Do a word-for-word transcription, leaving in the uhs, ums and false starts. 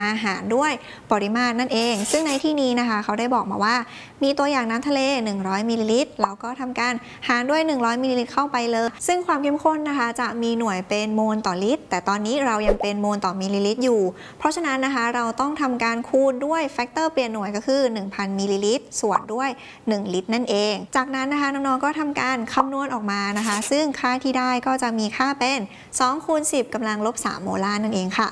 อาหารด้วยปริมาตรนั่นเองซึ่งในที่นี้นะคะเขาได้บอกมาว่ามีตัวอย่างน้ำทะเลหนึ่งร้อยมิลลิลิตรเราก็ทำการหารด้วยหนึ่งร้อยมิลลิลิตรเข้าไปเลยซึ่งความเข้มข้นนะคะจะมีหน่วยเป็นโมลต่อลิตรแต่ตอนนี้เรายังเป็นโมลต่อมิลลิลิตรอยู่เพราะฉะนั้นนะคะเราต้องทำการคูณด้วยแฟกเตอร์เปลี่ยนหน่วยก็คือ หนึ่งพัน มิลลิลิตรส่วนด้วยหนึ่งลิตรนั่นเองจากนั้นนะคะน้องๆก็ทำการคำนวณออกมานะคะซึ่งค่าที่ได้ก็จะมีค่าเป็นสองคูณสิบกำลังลบสามโมลาร์นั่นเองค่ะ